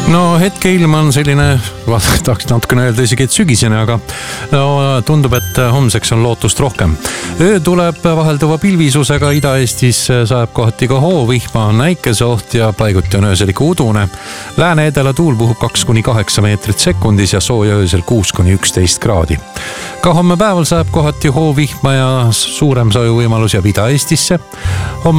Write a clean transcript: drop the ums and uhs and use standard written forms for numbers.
No hetkeilm on selline, tahaks natukene öelda isegi, et sügisene, aga tundub, et homseks on lootust rohkem. Öö tuleb vahelduva pilvisusega, Ida-Eestis sajab kohati ka hoovihma, on näikeseoht ja paiguti on öösel ikka udune. Lääne-edela tuul puhub 2–8 meetrit sekundis ja sooja öösel 6–11 kraadi. Ka homme päeval sajab kohati hoovihma ja suurem sajuvõimalus jääb Ida-Eestisse.